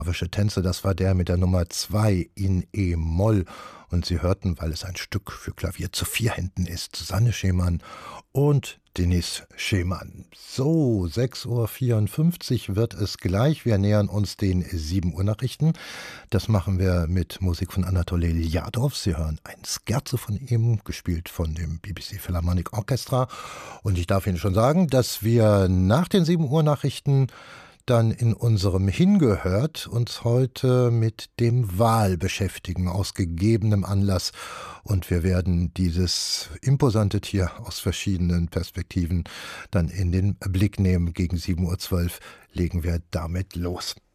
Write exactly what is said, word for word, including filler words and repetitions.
Tänze, das war der mit der Nummer zwei in E-Moll. Und Sie hörten, weil es ein Stück für Klavier zu vier Händen ist, Susanne Schemann und Denis Schemann. So, sechs Uhr vierundfünfzig wird es gleich. Wir nähern uns den sieben Uhr Nachrichten. Das machen wir mit Musik von Anatole Ljadov. Sie hören ein Scherzo von ihm, gespielt von dem B B C Philharmonic Orchestra. Und ich darf Ihnen schon sagen, dass wir nach den sieben Uhr Nachrichten dann in unserem Hingehört uns heute mit dem Wal beschäftigen, aus gegebenem Anlass. Und wir werden dieses imposante Tier aus verschiedenen Perspektiven dann in den Blick nehmen. Gegen sieben Uhr zwölf legen wir damit los.